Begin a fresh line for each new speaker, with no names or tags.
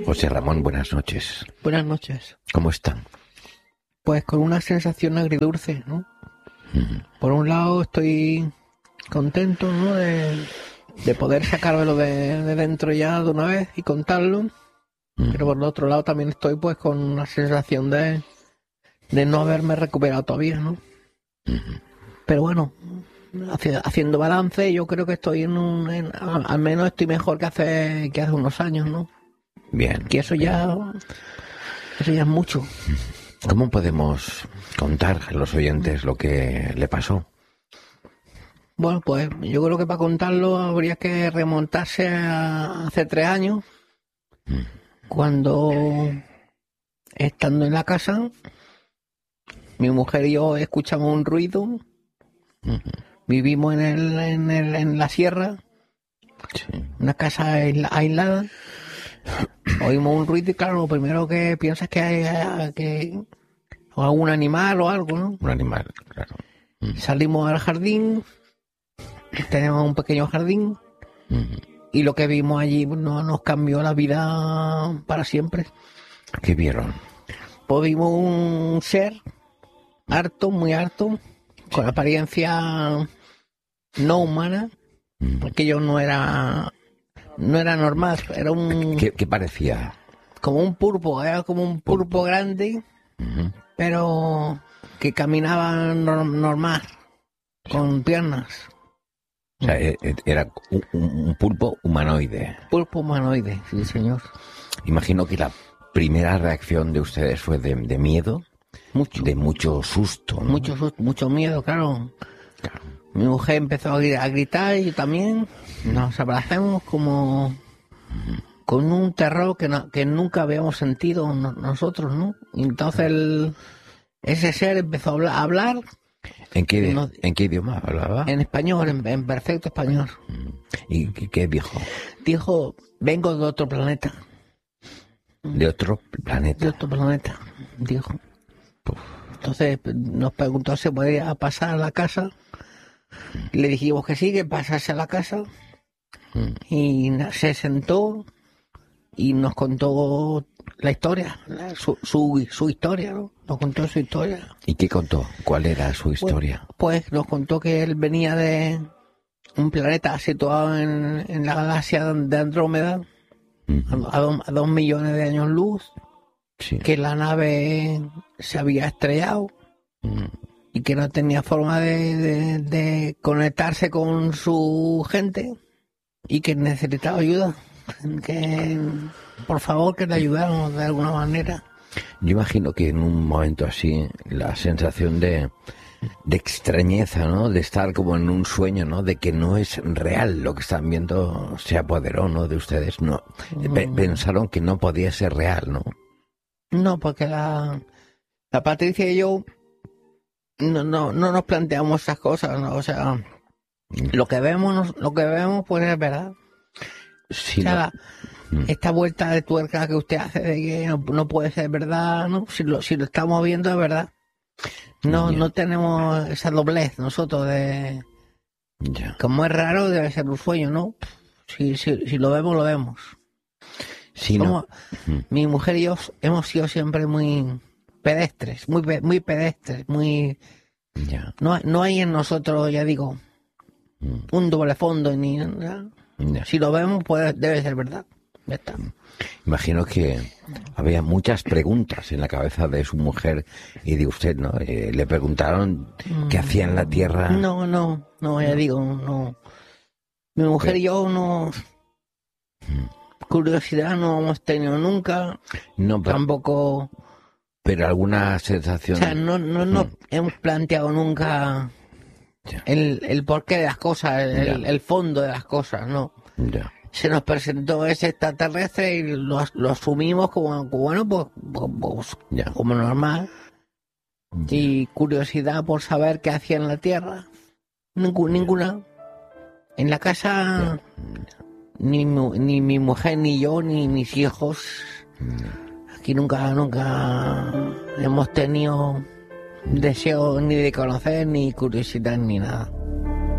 José Ramón, buenas noches.
Buenas noches.
¿Cómo están?
Pues con una sensación agridulce, ¿no? Por un lado estoy contento, ¿no? De poder sacármelo de dentro ya de una vez y contarlo. Pero por el otro lado también estoy pues con una sensación de no haberme recuperado todavía, ¿no? Pero bueno, haciendo balance, yo creo que estoy al menos estoy mejor que hace unos años, ¿no?
Bien.
Que eso ya es mucho.
¿Cómo podemos contar a los oyentes lo que le pasó?
Bueno, pues yo creo que para contarlo habría que remontarse a hace 3 años, cuando, estando en la casa, mi mujer y yo escuchamos un ruido. Vivimos en la sierra,
Sí.
una casa aislada. Oímos un ruido y claro, lo primero que piensas es que hay que o algún animal o algo, ¿no?
Un animal, claro.
Salimos al jardín, tenemos un pequeño jardín, y lo que vimos allí no nos cambió la vida para siempre.
¿Qué vieron?
Pues vimos un ser harto, muy harto, con apariencia no humana, aquello no era normal, era
¿Qué parecía?
como un pulpo, era como un pulpo grande, pero que caminaba normal, con piernas.
O sea, era un pulpo humanoide.
Pulpo humanoide, sí señor.
Imagino que la primera reacción de ustedes fue de miedo,
Mucho.
de mucho susto, ¿no?
Mucho susto, mucho miedo, claro.
Claro.
Mi mujer empezó a gritar y yo también. Nos abrazamos como con un terror que nunca habíamos sentido nosotros, ¿no? Entonces ese ser empezó a hablar
¿En qué idioma hablaba?
en español, en perfecto español.
¿Y qué dijo?
Dijo, vengo de otro planeta.
De otro
De
planeta.
otro planeta, dijo. Entonces nos preguntó si podía pasar a la casa. Le dijimos que sí, que pasase a la casa. Y se sentó y nos contó la historia, su historia, ¿no? Nos contó su historia.
¿Y qué contó? ¿Cuál era su historia?
Pues nos contó que él venía de un planeta situado en la galaxia de Andrómeda, a 2 millones de años luz,
Sí.
que la nave se había estrellado y que no tenía forma de conectarse con su gente y que necesitaba ayuda, que por favor que le ayudáramos de alguna manera.
Yo imagino que en un momento así, la sensación de extrañeza, ¿no? De estar como en un sueño, ¿no? De que no es real lo que están viendo, se apoderó, ¿no? De ustedes, ¿no? Pensaron que no podía ser real, ¿no?
No, porque la Patricia y yo no nos planteamos esas cosas, ¿no? O sea, lo que vemos pues es verdad.
Sí,
O sea, esta vuelta de tuerca que usted hace de que no puede ser verdad, ¿no? Si lo estamos viendo es verdad. No tenemos esa doblez nosotros de...
Ya.
Como es raro, debe ser un sueño, ¿no? Si lo vemos, lo vemos.
Sí, no.
Mi mujer y yo hemos sido siempre muy pedestres, muy pedestres, muy...
Ya.
No hay en nosotros, ya digo, un doble fondo ni nada.
Ya.
Si lo vemos, pues debe ser verdad. Ya está.
Imagino que había muchas preguntas en la cabeza de su mujer y de usted, ¿no? Le preguntaron qué hacía en la Tierra.
No, ya digo, no. Mi mujer y yo no... Curiosidad no hemos tenido nunca,
No, pero,
tampoco...
pero alguna sensación.
O sea, no hemos planteado nunca
Ya.
el porqué de las cosas,
Ya.
el fondo de las cosas, ¿no?
Ya.
Se nos presentó ese extraterrestre y lo asumimos como bueno, pues
Ya.
como normal. Y curiosidad por saber qué hacía en la Tierra. Ninguna. En la casa, ni mi mujer, ni yo, ni mis hijos. Aquí nunca hemos tenido deseo ni de conocer, ni curiosidad, ni nada.